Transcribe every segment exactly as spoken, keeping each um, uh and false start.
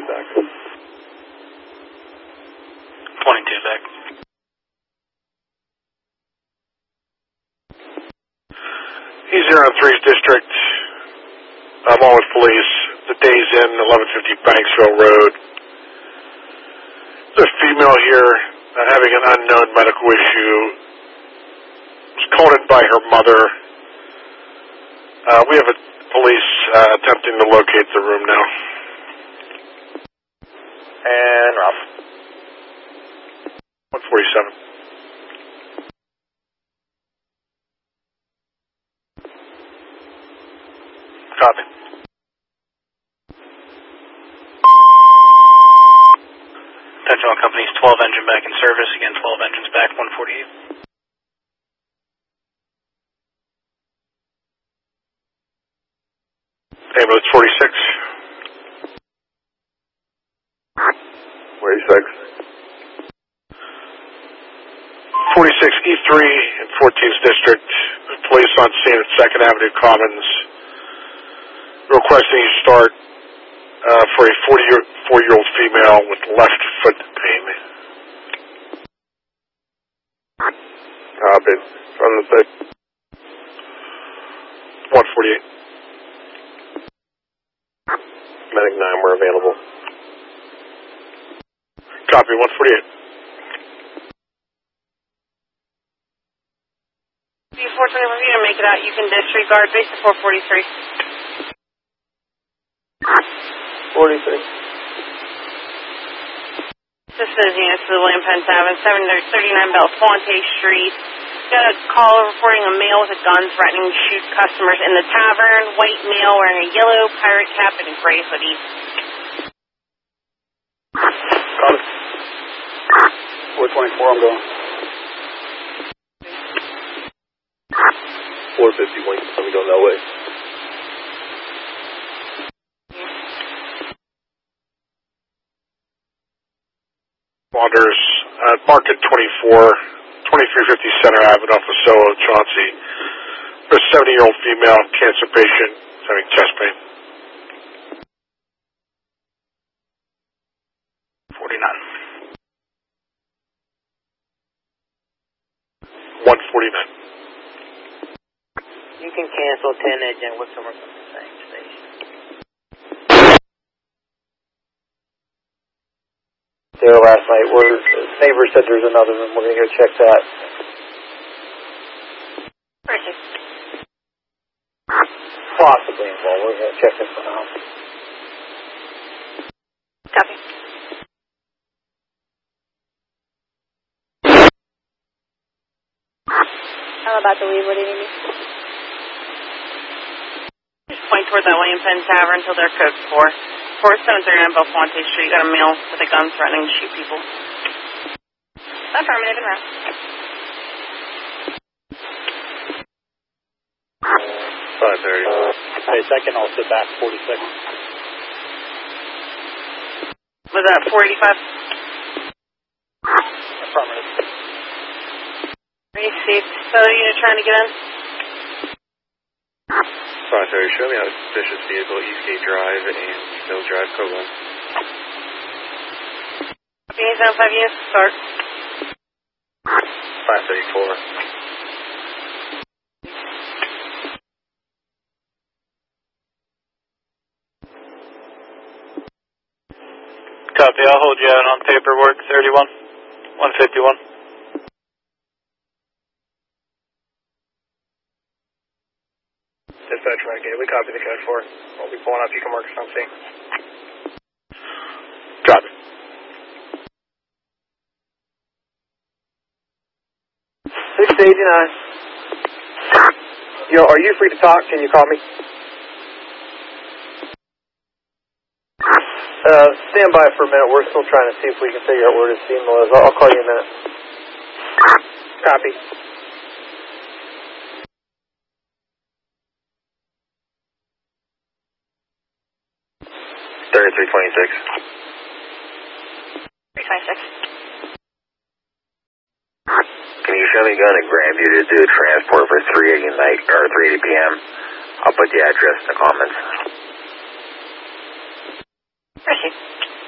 back. twenty-two back. He's here on three's District. I'm all with police. The day's in, eleven fifty Banksville Road. There's a female here uh, having an unknown medical issue. Was called in by her mother. Uh, we have a police uh, attempting to locate the room now. And Ralph. one forty-seven. Copy. That's all companies, twelve engine back in service. Again, twelve engines back, one forty-eight. Ambulance forty-six. forty-six. forty-six E three in fourteenth District. Police on scene at second Avenue Commons. Requesting you start uh, for a forty-four-year-old female with left foot pain. Copy. From the six. one forty-eight. Medic nine, we're available. Copy, one forty-eight. four twenty-one, you make it out. You can disregard base to four forty-three. forty-three. This is units to the William Penn Tavern, seven thirty-nine Bellefonte Street. Got a call reporting a male with a gun threatening to shoot customers in the tavern. White male wearing a yellow pirate cap and a gray hoodie. Copy. four twenty-four, I'm going. four fifty-one, let me go that way. Wanders, uh, Market twenty-four, twenty-three fifty Center Avenue off of Solo, Chauncey. There's a seventy-year-old female cancer patient having chest pain. forty-nine. one forty-nine. You can cancel ten edge and Whitsomer from the same station. There last night, where neighbor said there's another room. We're going to go check that. Perfect. Possibly involved. We're going to check this one out. Copy. I'm about to leave. What do you need me? Just point toward that William Penn Tavern until they're code four. four seven thirty-nine Bellefonte Street. Got a male with a gun threatening to shoot people. Affirmative and route. five thirty. Hey, second, I'll sit back, forty-six. Was that four eighty-five? Affirmative. Very safe. So unit trying to get in? five thirty, show me how suspicious vehicle, Eastgate Drive and Mill Drive, Copeland. seven five units to start. five thirty-four. Copy, I'll hold you out on paperwork, thirty-one, one fifty-one. Dispatch Renegade, we copy the code four. We'll be pulling up, you can mark us on scene. Copy. six eighty-nine. Yo, are you free to talk? Can you call me? Uh, stand by for a minute. We're still trying to see if we can figure out where this signal is. I'll, I'll call you in a minute. Copy. thirty-three twenty-six. three twenty-six. Can you show me gun at Grandview to do a transport for three eighty night or three eighty p.m.? I'll put the address in the comments. Proceed.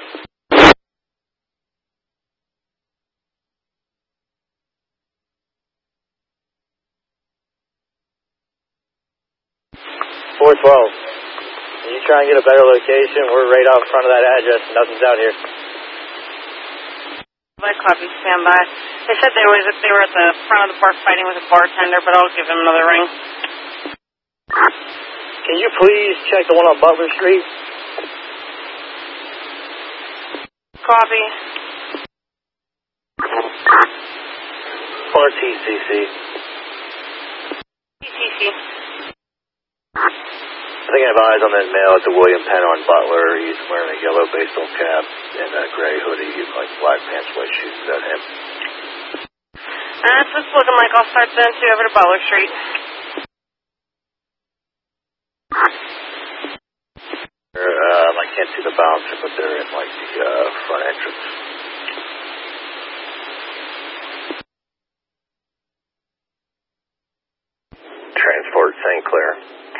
four twelve. Can you try and get a better location? We're right out in front of that address and nothing's out here. My copy, stand by. They said they was they were at the front of the park fighting with a bartender, but I'll give them another ring. Can you please check the one on Butler Street? Copy. Or T C C. T C C. I think I have eyes on that male at the William Penn on Butler. He's wearing a yellow baseball cap and a gray hoodie, like black pants, white shoes. Is that him? That's what it's looking like. I'll start sending two over to Butler Street. Um, I can't see the bouncer, but they're in like the uh, front entrance. Transport Saint Clair.